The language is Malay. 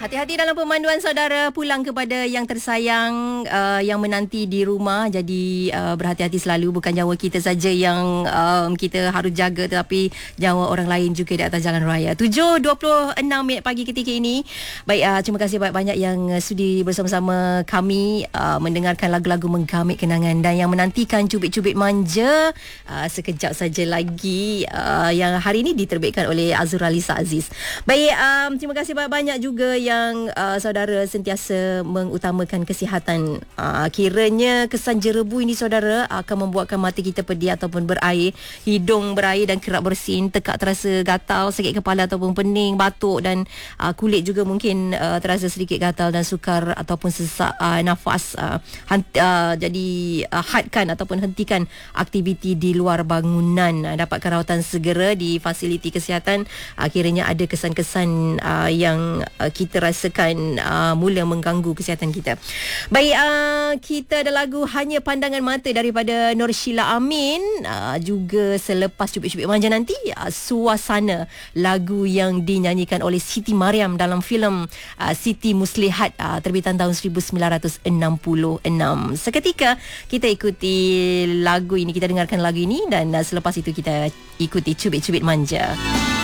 Hati-hati dalam pemanduan saudara pulang kepada yang tersayang yang menanti di rumah. Jadi berhati-hati selalu, bukan nyawa kita saja yang kita harus jaga, tetapi nyawa orang lain juga di atas jalan raya. 7.26 minit pagi ketika ini. Baik, terima kasih banyak-banyak yang sudi bersama-sama kami mendengarkan lagu-lagu menggamit kenangan dan yang menantikan Cubit-Cubit Manja sekejap saja lagi, yang hari ini diterbitkan oleh Azura Lisa Aziz. Baik, terima kasih banyak-banyak juga yang saudara sentiasa mengutamakan kesihatan. Kiranya kesan jerebu ini saudara akan membuatkan mata kita pedih ataupun berair, hidung berair dan kerap bersin, tekak terasa gatal, sakit kepala ataupun pening, batuk dan kulit juga mungkin terasa sedikit gatal dan sukar ataupun sesak nafas. Jadi hadkan ataupun hentikan aktiviti di luar bangunan, dapatkan rawatan segera di fasiliti kesihatan. Kiranya ada kesan-kesan yang kita rasakan mula mengganggu kesihatan kita. Baik, kita ada lagu Hanya Pandangan Mata daripada Nur Sheila Amin. Juga selepas Cubit-Cubit Manja nanti, Suasana, lagu yang dinyanyikan oleh Siti Mariam dalam filem Siti Muslihat terbitan tahun 1966. Seketika kita ikuti lagu ini, kita dengarkan lagu ini dan selepas itu kita ikuti Cubit-Cubit Manja.